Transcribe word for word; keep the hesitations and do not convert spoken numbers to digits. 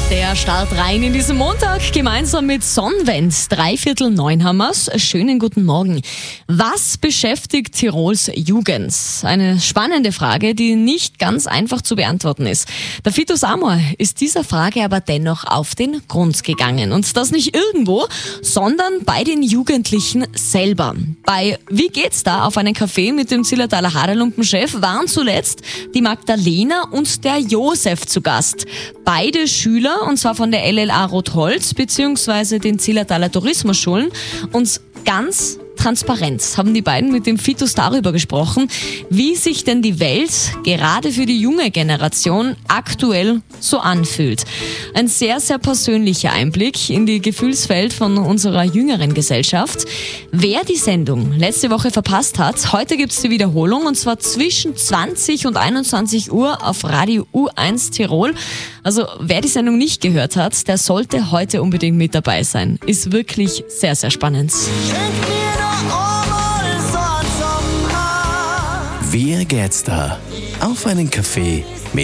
Der Start rein in diesen Montag gemeinsam mit Sonnenwend. Dreiviertel neun haben wir's. Schönen guten Morgen. Was beschäftigt Tirols Jugend? Eine spannende Frage, die nicht ganz einfach zu beantworten ist. Der Vitus Amor ist dieser Frage aber dennoch auf den Grund gegangen. Und das nicht irgendwo, sondern bei den Jugendlichen selber. Bei Wie geht's da auf einen Café mit dem Zillertaler Haderlumpen-Chef waren zuletzt die Magdalena und der Josef zu Gast. Beide Schüler, und zwar von der L L A Rotholz bzw. den Zillertaler Tourismusschulen, und ganz transparent haben die beiden mit dem Vitus darüber gesprochen, wie sich denn die Welt gerade für die junge Generation aktuell so anfühlt. Ein sehr, sehr persönlicher Einblick in die Gefühlswelt von unserer jüngeren Gesellschaft. Wer die Sendung letzte Woche verpasst hat, heute gibt's die Wiederholung, und zwar zwischen zwanzig und einundzwanzig Uhr auf Radio U eins Tirol. Also wer die Sendung nicht gehört hat, der sollte heute unbedingt mit dabei sein. Ist wirklich sehr, sehr spannend. Wie geht's da? Auf einen Kaffee